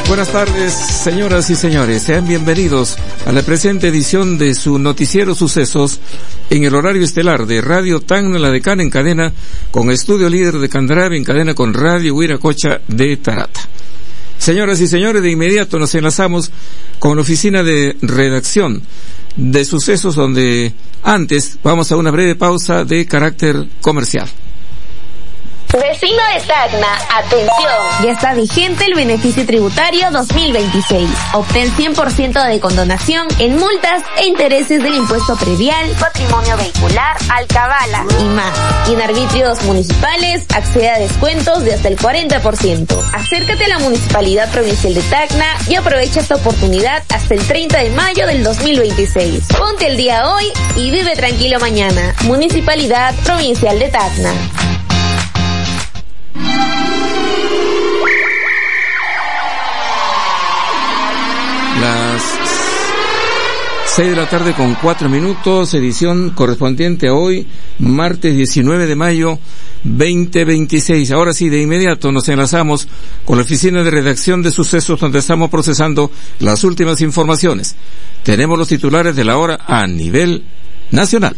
Buenas tardes, señoras y señores. Sean bienvenidos a la presente edición de su noticiero Sucesos en el horario estelar de Radio Tacna, la Decana en cadena con Estudio Líder de Candarave en cadena con Radio Huiracocha de Tarata. Señoras y señores, de inmediato nos enlazamos con la oficina de redacción de Sucesos, donde antes vamos a una breve pausa de carácter comercial. Vecino de Tacna, atención. Ya está vigente el beneficio tributario 2026. Obtén 100% de condonación en multas e intereses del impuesto predial, patrimonio vehicular, alcabala y más. Y en arbitrios municipales accede a descuentos de hasta el 40%. Acércate a la Municipalidad Provincial de Tacna y aprovecha esta oportunidad hasta el 30 de mayo del 2026. Ponte el día hoy y vive tranquilo mañana. Municipalidad Provincial de Tacna. Las 6 de la tarde con 4 minutos, edición correspondiente a hoy, martes 19 de mayo 2026. Ahora sí, de inmediato nos enlazamos con la oficina de redacción de Sucesos, donde estamos procesando las últimas informaciones. Tenemos los titulares de la hora a nivel nacional.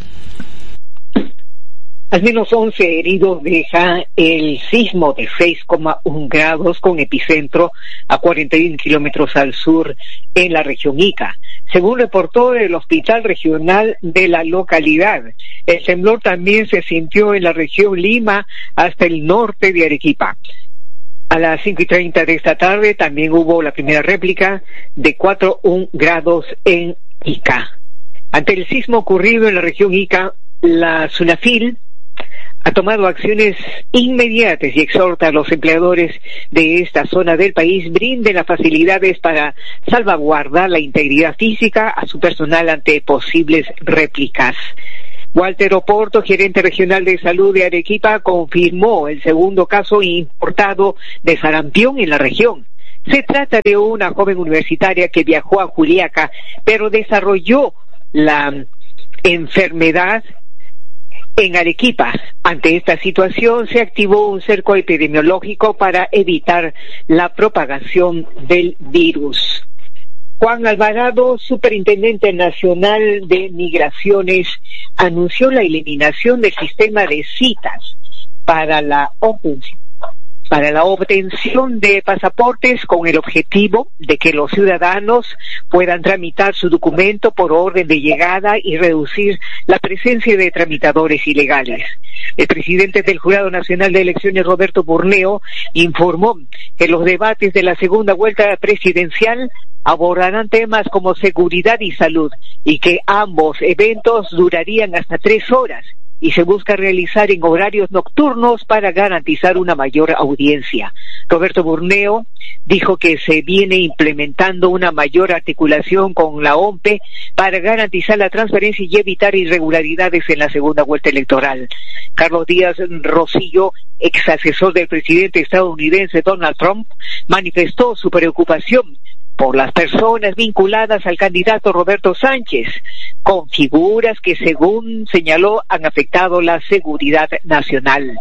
Al menos 11 heridos deja el sismo de 6,1 grados con epicentro a 41 kilómetros al sur en la región Ica. Según reportó el Hospital Regional de la localidad, el temblor también se sintió en la región Lima hasta el norte de Arequipa. A las 5:30 de esta tarde también hubo la primera réplica de 4,1 grados en Ica. Ante el sismo ocurrido en la región Ica, la SUNAFIL ha tomado acciones inmediatas y exhorta a los empleadores de esta zona del país brinden las facilidades para salvaguardar la integridad física a su personal ante posibles réplicas. Walter Oporto, gerente regional de salud de Arequipa, confirmó el segundo caso importado de sarampión en la región. Se trata de una joven universitaria que viajó a Juliaca, pero desarrolló la enfermedad en Arequipa. Ante esta situación se activó un cerco epidemiológico para evitar la propagación del virus. Juan Alvarado, superintendente nacional de migraciones, anunció la eliminación del sistema de citas para la obtención de pasaportes con el objetivo de que los ciudadanos puedan tramitar su documento por orden de llegada y reducir la presencia de tramitadores ilegales. El presidente del Jurado Nacional de Elecciones, Roberto Burneo, informó que los debates de la segunda vuelta presidencial abordarán temas como seguridad y salud y que ambos eventos durarían hasta 3 horas. Y se busca realizar en horarios nocturnos para garantizar una mayor audiencia. Roberto Burneo dijo que se viene implementando una mayor articulación con la OMPE para garantizar la transparencia y evitar irregularidades en la segunda vuelta electoral. Carlos Díaz Rosillo, ex asesor del presidente estadounidense Donald Trump, manifestó su preocupación por las personas vinculadas al candidato Roberto Sánchez, con figuras que, según señaló, han afectado la seguridad nacional.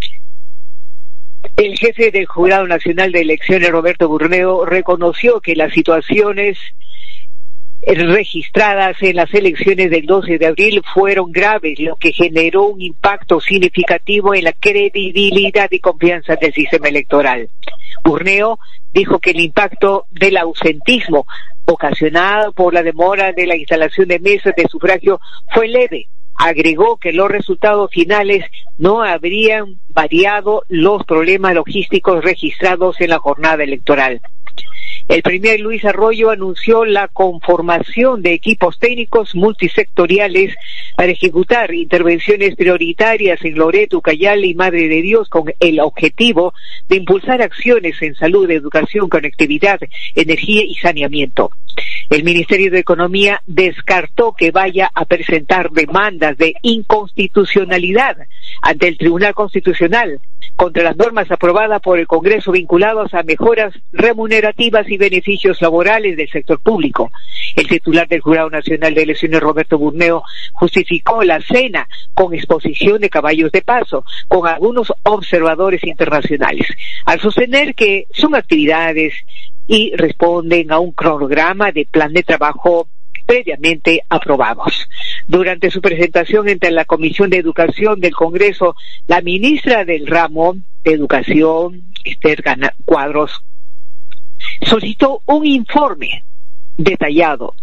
El jefe del Jurado Nacional de Elecciones, Roberto Burneo, reconoció que las situaciones registradas en las elecciones del 12 de abril fueron graves, lo que generó un impacto significativo en la credibilidad y confianza del sistema electoral. Burneo dijo que el impacto del ausentismo ocasionado por la demora de la instalación de mesas de sufragio fue leve. Agregó que los resultados finales no habrían variado los problemas logísticos registrados en la jornada electoral. El premier Luis Arroyo anunció la conformación de equipos técnicos multisectoriales para ejecutar intervenciones prioritarias en Loreto, Ucayali y Madre de Dios con el objetivo de impulsar acciones en salud, educación, conectividad, energía y saneamiento. El Ministerio de Economía descartó que vaya a presentar demandas de inconstitucionalidad ante el Tribunal Constitucional contra las normas aprobadas por el Congreso vinculadas a mejoras remunerativas y beneficios laborales del sector público. El titular del Jurado Nacional de Elecciones, Roberto Burneo, justificó la cena con exposición de caballos de paso con algunos observadores internacionales, al sostener que son actividades y responden a un cronograma de plan de trabajo previamente aprobados. Durante su presentación ante la Comisión de Educación del Congreso, la ministra del ramo de Educación, Esther Cuadros, solicitó un informe detallado,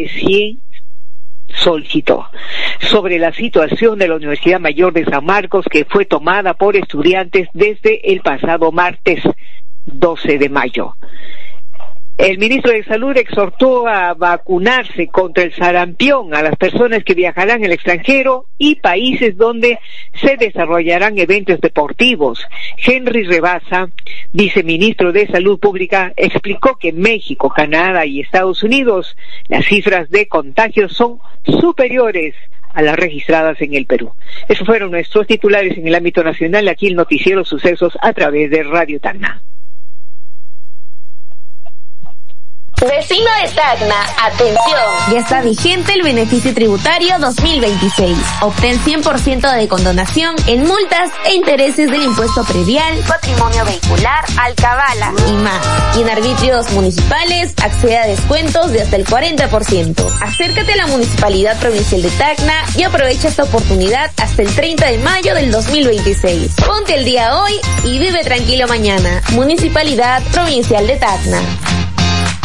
solicitó sobre la situación de la Universidad Mayor de San Marcos, que fue tomada por estudiantes desde el pasado martes 12 de mayo. El ministro de Salud exhortó a vacunarse contra el sarampión a las personas que viajarán al extranjero y países donde se desarrollarán eventos deportivos. Henry Rebasa, viceministro de Salud Pública, explicó que en México, Canadá y Estados Unidos las cifras de contagios son superiores a las registradas en el Perú. Esos fueron nuestros titulares en el ámbito nacional, aquí el noticiero Sucesos a través de Radio Tacna. Vecino de Tacna, atención. Ya está vigente el beneficio tributario 2026. Obtén 100% de condonación en multas e intereses del impuesto predial, patrimonio vehicular, alcabala y más. Y en arbitrios municipales accede a descuentos de hasta el 40%. Acércate a la Municipalidad Provincial de Tacna y aprovecha esta oportunidad hasta el 30 de mayo del 2026. Ponte el día hoy y vive tranquilo mañana. Municipalidad Provincial de Tacna.